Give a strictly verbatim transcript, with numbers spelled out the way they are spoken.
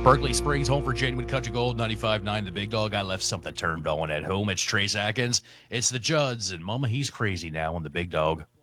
Berkeley Springs, home for Genuine Country Gold, ninety-five point nine The Big Dog. I left something turned on at home. It's Trace Atkins. It's the Judds, and Mama, he's crazy now on The Big Dog.